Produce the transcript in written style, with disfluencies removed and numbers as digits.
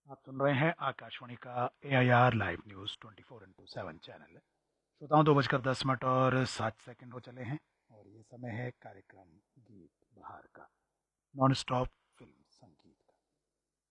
आप सुन रहे हैं आकाशवाणी का AIR लाइव न्यूज़ 24/7 चैनल। श्रोताओं, 2:10 और 7 सेकंड हो चले हैं और ये समय है कार्यक्रम गीत बहार का। Non stop